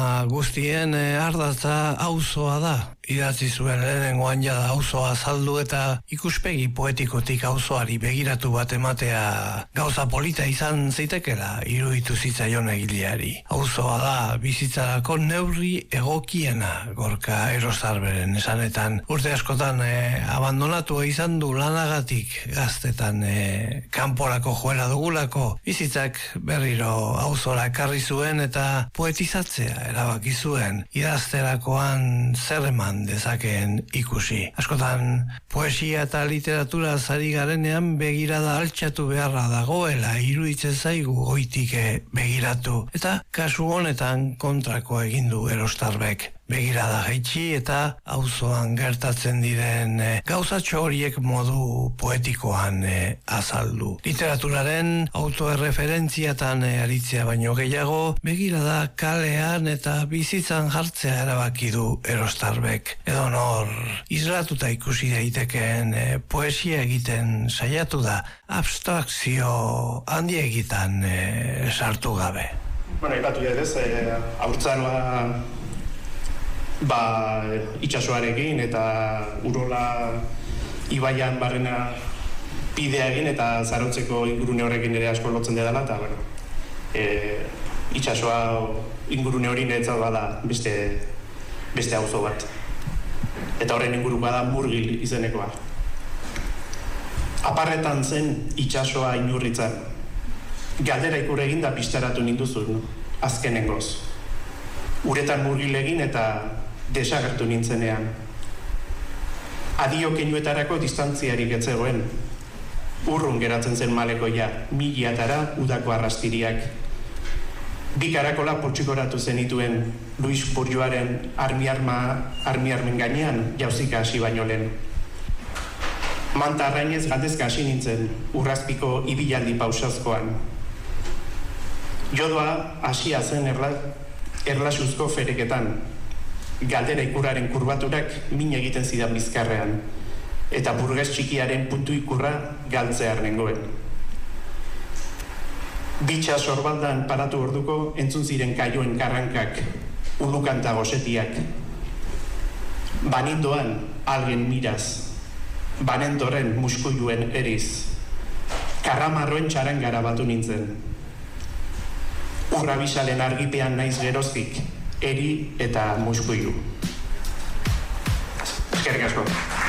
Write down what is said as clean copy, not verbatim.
Guztien ardatza auzoa da. Idatzi zuen lehenengoan jada auzoa azaldu eta ikuspegi poetikotik auzoari begiratu bat ematea gauza polita izan zitekela iruditu zitzaion egileari. Auzoa da bizitzarako neurri egokiena Gorka Erostarberen esanetan. Urte askotan abandonatu izan du lanagatik gaztetan kanporako joera dugulako. Bizitzak berriro auzora ekarri zuen eta poetizatzea erabaki zuen. Idazterakoan zer eman dezakeen ikusi. Askotan poesia eta literatura ari garenean begirada altxatu beharra dagoela iruditzen zaigu goitik begiratu. Eta kasu honetan kontrakoa egin du Erostarbek. Begirada jaitsi eta auzoan gertatzen diren gauzatxo horiek modu poetikoan azaldu. Literaturaren autoerreferentziatan aritzea baino gehiago, begirada kalean eta bizitzan jartzea erabaki du Erostarbek. Edonor islatuta ikusi daitekeen poesia egiten saiatu da, abstrakzio handiegitan sartu gabe. Ipatu ez, haurtzaroa itxasoarekin eta Urola ibaian barrena bidea egin eta Zarautzeko ingurune horrekin ere asko lotzen dela eta itxasoa ingurune hori niretzat bada beste auzo bat. Eta horren ingurukoa da Murgil izenekoa. Aparretan zen itxasoa Inurritzan. Galdera ikur egin da pistaratu ninduzun, azkenengoz. Uretan murgil egin eta desagertu nintzenean. Adio keinuetarako distantziarik ez zegoen. Urrun geratzen zen malekoia, miliatara udako arrastiriak. Bi karakola poltsikoratu zenituen Luis Burjoaren armiarmen gainean jauzika hasi baino lehen. Manta arrainez galdezka hasi nintzen, urrazpiko ibilaldi pausazkoan. Jodoa hasia zen erlasuzko fereketan. Galdera ikurraren kurbaturak min egiten zidan bizkarrean, eta burges txikiaren puntu ikurra galtzear nengoen. Bitxa sorbaldan paratu orduko entzun ziren kaioen karrankak, ulukanta gosetiak. Banindoan algen miraz, banentorren muskuiluen eriz. Karramarroen txarangara batu nintzen. Urrabisalen argipean naiz geroztik, eri eta muskuilu. Eskerrik asko.